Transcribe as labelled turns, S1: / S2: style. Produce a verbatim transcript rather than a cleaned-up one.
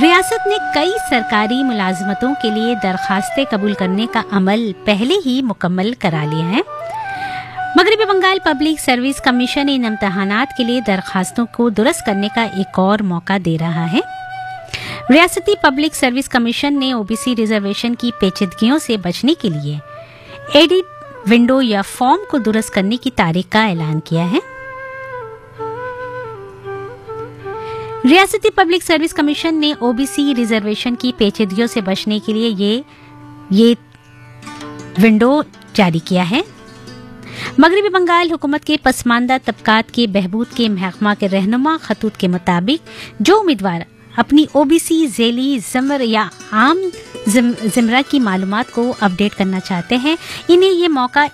S1: रियासत ने कई सरकारी मुलाजमतों के लिए दरखास्तें कबूल करने का अमल पहले ही मुकम्मल करा लिया है। मगरबी बंगाल पब्लिक सर्विस कमीशन इन इम्तहानात के लिए दरखास्तों को दुरुस्त करने का एक और मौका दे रहा है। रियासती पब्लिक सर्विस कमीशन ने ओबीसी रिजर्वेशन की पेचीदगियों से बचने के लिए एडिट विंडो या फॉर्म को दुरुस्त करने की तारीख का ऐलान किया है। रियासती पब्लिक सर्विस कमीशन ने ओबीसी रिजर्वेशन की पेचीदगियों से बचने के लिए ये ये विंडो जारी किया है। मगरबी बंगाल हुकूमत के पसमानदा तबकात के बहबूद के महकमा के रहनुमा खतूत के मुताबिक जो उम्मीदवार अपनी ओबीसी, झेली, ज़मर या आम ज़िमरा की मालूमात को अपडेट करना चाहते हैं, इन्हें ये मौका